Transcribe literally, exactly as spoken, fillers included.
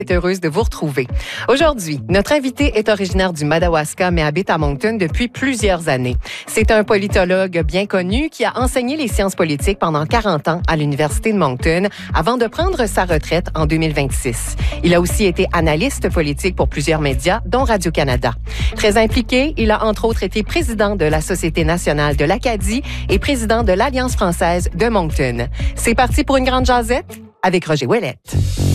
Je suis heureuse de vous retrouver. Aujourd'hui, notre invité est originaire du Madawaska, mais habite à Moncton depuis plusieurs années. C'est un politologue bien connu qui a enseigné les sciences politiques pendant quarante ans à l'Université de Moncton avant de prendre sa retraite en deux mille vingt-six. Il a aussi été analyste politique pour plusieurs médias, dont Radio-Canada. Très impliqué, il a entre autres été président de la Société nationale de l'Acadie et président de l'Alliance française de Moncton. C'est parti pour une grande jasette avec Roger Ouellette.